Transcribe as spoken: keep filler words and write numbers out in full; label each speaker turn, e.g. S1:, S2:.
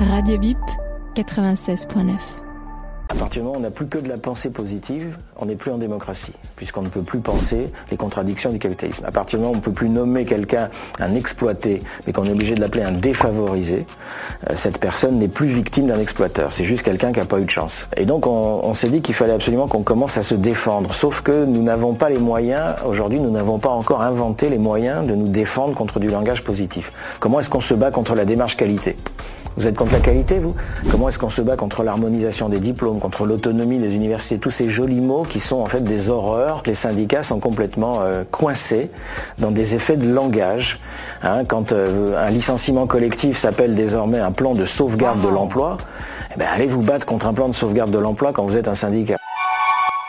S1: Radio Bip quatre-vingt-seize point neuf.
S2: À partir du moment où on n'a plus que de la pensée positive, on n'est plus en démocratie, puisqu'on ne peut plus penser les contradictions du capitalisme. À partir du moment où on ne peut plus nommer quelqu'un un exploité, mais qu'on est obligé de l'appeler un défavorisé, euh, cette personne n'est plus victime d'un exploiteur. C'est juste quelqu'un qui n'a pas eu de chance. Et donc on, on s'est dit qu'il fallait absolument qu'on commence à se défendre. Sauf que nous n'avons pas les moyens, aujourd'hui nous n'avons pas encore inventé les moyens de nous défendre contre du langage positif. Comment est-ce qu'on se bat contre la démarche qualité ? Vous êtes contre la qualité, vous ? Comment est-ce qu'on se bat contre l'harmonisation des diplômes, contre l'autonomie des universités, tous ces jolis mots qui sont en fait des horreurs. Les syndicats sont complètement euh, coincés dans des effets de langage. Hein, quand euh, un licenciement collectif s'appelle désormais un plan de sauvegarde de l'emploi, eh ben, allez vous battre contre un plan de sauvegarde de l'emploi quand vous êtes un syndicat.